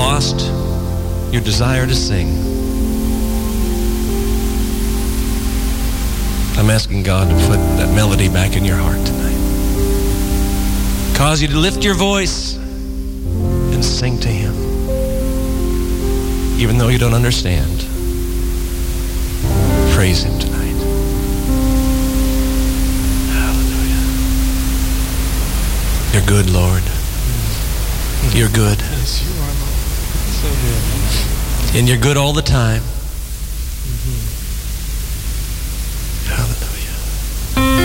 lost your desire to sing, I'm asking God to put that melody back in your heart tonight. Cause you to lift your voice and sing to Him. Even though you don't understand, praise Him tonight. Hallelujah. You're good, Lord. You're good. Yes, you are, Lord. So good. And you're good all the time.